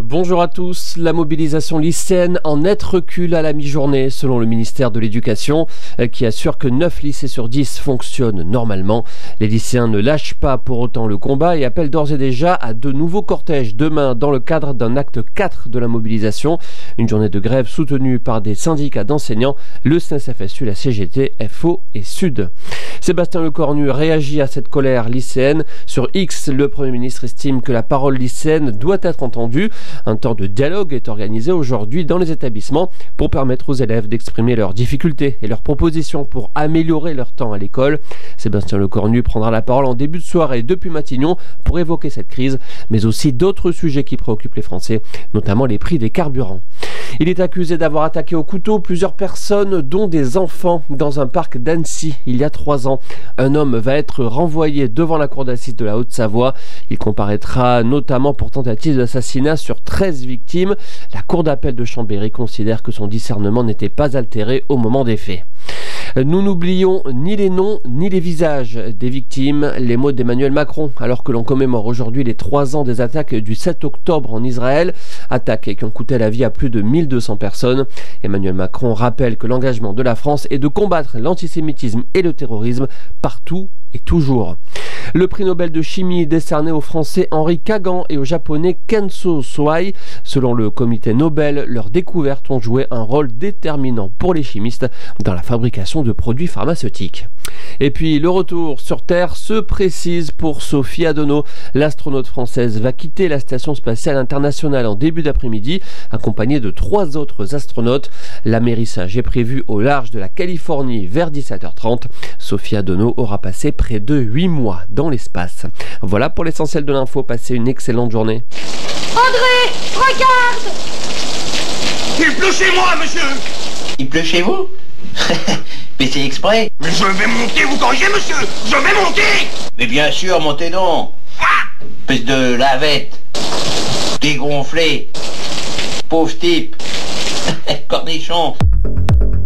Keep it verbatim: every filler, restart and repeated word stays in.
Bonjour à tous. La mobilisation lycéenne en net recul à la mi-journée selon le ministère de l'Éducation qui assure que neuf lycées sur dix fonctionnent normalement. Les lycéens ne lâchent pas pour autant le combat et appellent d'ores et déjà à de nouveaux cortèges demain dans le cadre d'un acte quatre de la mobilisation. Une journée de grève soutenue par des syndicats d'enseignants, le S N E S F S U, la C G T, F O et Sud. Sébastien Lecornu réagit à cette colère lycéenne. Sur X, le Premier ministre estime que la parole lycéenne doit être entendue. Un temps de dialogue est organisé aujourd'hui dans les établissements pour permettre aux élèves d'exprimer leurs difficultés et leurs propositions pour améliorer leur temps à l'école. Sébastien Lecornu prendra la parole en début de soirée depuis Matignon pour évoquer cette crise, mais aussi d'autres sujets qui préoccupent les Français, notamment les prix des carburants. Il est accusé d'avoir attaqué au couteau plusieurs personnes, dont des enfants, dans un parc d'Annecy il y a trois ans. Un homme va être renvoyé devant la cour d'assises de la Haute-Savoie. Il comparaîtra notamment pour tentative d'assassinat sur treize victimes. La cour d'appel de Chambéry considère que son discernement n'était pas altéré au moment des faits. Nous n'oublions ni les noms ni les visages des victimes, les mots d'Emmanuel Macron, alors que l'on commémore aujourd'hui les trois ans des attaques du sept octobre en Israël, attaques qui ont coûté la vie à plus de mille deux cents personnes. Emmanuel Macron rappelle que l'engagement de la France est de combattre l'antisémitisme et le terrorisme partout et toujours. Le prix Nobel de chimie décerné au Français Henri Kagan et au Japonais Kenzo Soai. Selon le comité Nobel, leurs découvertes ont joué un rôle déterminant pour les chimistes dans la fabrication de produits pharmaceutiques. Et puis le retour sur Terre se précise pour Sophie Adenau. L'astronaute française va quitter la Station spatiale internationale en début d'après-midi, accompagnée de trois autres astronautes. L'amérissage est prévu au large de la Californie vers dix-sept heures trente. Sophie Adenau aura passé près de huit mois dans l'espace. Voilà pour l'essentiel de l'info. Passez une excellente journée. André, regarde! Il pleut chez moi, monsieur! Il pleut chez vous? Mais c'est exprès. Mais je vais monter, vous corrigez, monsieur! Je vais monter! Mais bien sûr, montez donc! Ah! Espèce de lavette! Dégonflé! Pauvre type! Cornichon!